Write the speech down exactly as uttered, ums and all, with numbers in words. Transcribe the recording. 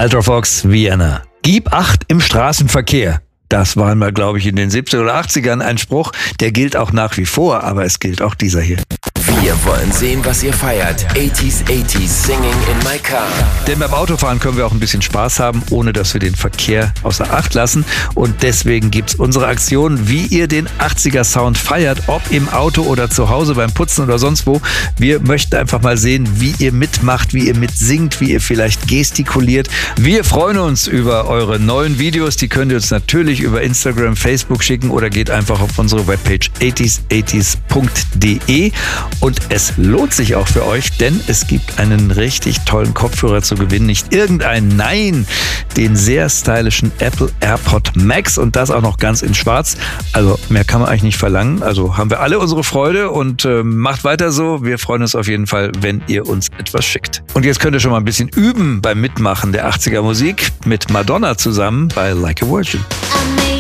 Ultravox Vienna. Gib Acht im Straßenverkehr. Das war mal, glaube ich, in den siebziger oder achtzigern ein Spruch, der gilt auch nach wie vor, aber es gilt auch dieser hier. Wir wollen sehen, was ihr feiert. achtziger, achtziger, singing in my car. Denn beim Autofahren können wir auch ein bisschen Spaß haben, ohne dass wir den Verkehr außer Acht lassen. Und deswegen gibt's unsere Aktion, wie ihr den achtziger Sound feiert, ob im Auto oder zu Hause beim Putzen oder sonst wo. Wir möchten einfach mal sehen, wie ihr mitmacht, wie ihr mitsingt, wie ihr vielleicht gestikuliert. Wir freuen uns über eure neuen Videos. Die könnt ihr uns natürlich über Instagram, Facebook schicken oder geht einfach auf unsere Webpage achtziger achtziger punkt de. Und es lohnt sich auch für euch, denn es gibt einen richtig tollen Kopfhörer zu gewinnen. Nicht irgendeinen, nein, den sehr stylischen Apple AirPod Max und das auch noch ganz in schwarz. Also mehr kann man eigentlich nicht verlangen. Also haben wir alle unsere Freude und äh, macht weiter so. Wir freuen uns auf jeden Fall, wenn ihr uns etwas schickt. Und jetzt könnt ihr schon mal ein bisschen üben beim Mitmachen der achtziger Musik mit Madonna zusammen bei Like a Virgin.